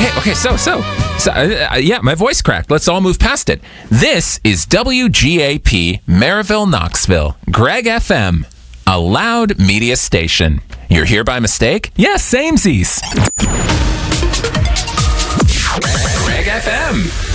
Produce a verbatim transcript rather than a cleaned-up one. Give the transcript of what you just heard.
Okay, okay, so, so, so uh, yeah, my voice cracked. Let's all move past it. This is W G A P, Maryville, Knoxville, Greg F M, a loud media station. You're here by mistake? Yes, yeah, samesies. Greg F M.